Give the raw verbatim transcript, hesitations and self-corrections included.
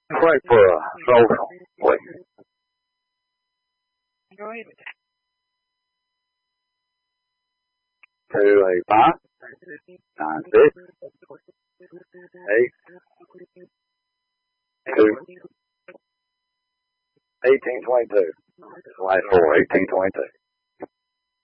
Pray for a social, please. Go ahead with that. Two eight five nine six eight two eighteen twenty two. Last four eighteen twenty two.